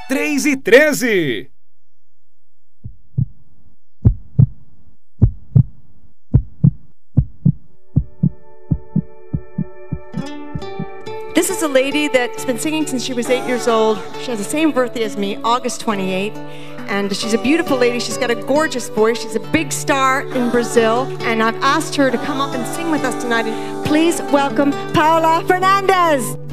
3:13. This is a lady that's been singing since she was 8 years old. She has the same birthday as me, August 28th. And she's a beautiful lady. She's got a gorgeous voice. She's a big star in Brazil. And I've asked her to come up and sing with us tonight. Please welcome Paula Fernandes.